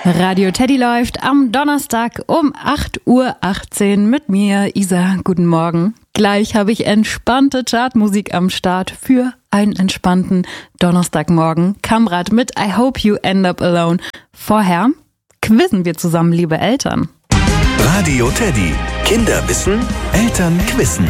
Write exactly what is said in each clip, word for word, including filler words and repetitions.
Radio Teddy läuft am Donnerstag um acht Uhr achtzehn mit mir, Isa. Guten Morgen. Gleich habe ich entspannte Chartmusik am Start für einen entspannten Donnerstagmorgen. Kamrat mit I Hope You End Up Alone. Vorher quizzen wir zusammen, liebe Eltern. Radio Teddy. Kinder wissen, Eltern quizzen.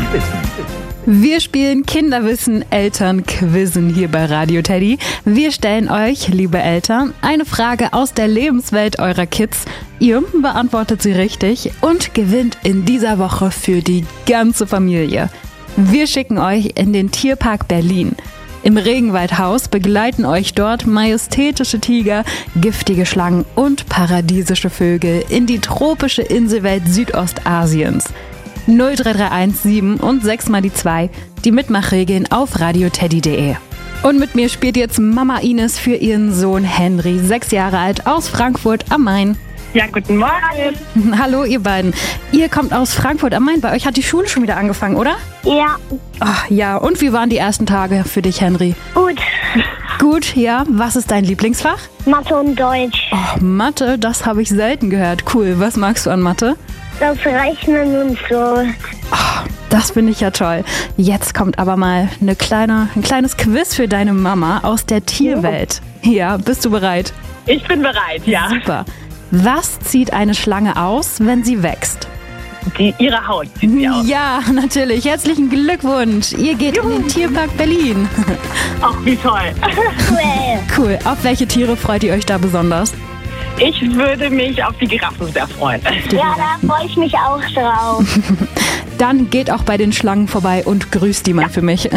Wir spielen Kinderwissen, Eltern quizzen hier bei Radio Teddy. Wir stellen euch, liebe Eltern, eine Frage aus der Lebenswelt eurer Kids. Ihr beantwortet sie richtig und gewinnt in dieser Woche für die ganze Familie. Wir schicken euch in den Tierpark Berlin. Im Regenwaldhaus begleiten euch dort majestätische Tiger, giftige Schlangen und paradiesische Vögel in die tropische Inselwelt Südostasiens. null drei drei eins sieben und sechs mal die zwei, die Mitmachregeln auf radioteddy punkt de. Und mit mir spielt jetzt Mama Ines für ihren Sohn Henry, sechs Jahre alt, aus Frankfurt am Main. Ja, guten Morgen. Hallo ihr beiden. Ihr kommt aus Frankfurt am Main. Bei euch hat die Schule schon wieder angefangen, oder? Ja. Ach, ja, und wie waren die ersten Tage für dich, Henry? Gut. Gut, ja. Was ist dein Lieblingsfach? Mathe und Deutsch. Oh, Mathe, das habe ich selten gehört. Cool. Was magst du an Mathe? Das Rechnen und so. Oh, das finde ich ja toll. Jetzt kommt aber mal eine kleine, ein kleines Quiz für deine Mama aus der Tierwelt. Ja, bist du bereit? Ich bin bereit, ja. Super. Was zieht eine Schlange aus, wenn sie wächst? Die, ihre Haut zieht sie aus. Ja, natürlich. Herzlichen Glückwunsch. Ihr geht Juhu. in den Tierpark Berlin. Ach, wie toll. Cool. Cool. Auf welche Tiere freut ihr euch da besonders? Ich würde mich auf die Giraffen sehr freuen. Ja, da freue ich mich auch drauf. Dann geht auch bei den Schlangen vorbei und grüßt die mal ja. für mich.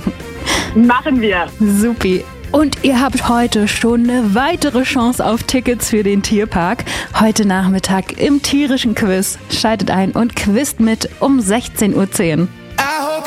Machen wir. Supi. Und ihr habt heute schon eine weitere Chance auf Tickets für den Tierpark. Heute Nachmittag im tierischen Quiz. Schaltet ein und quizt mit um sechzehn Uhr zehn.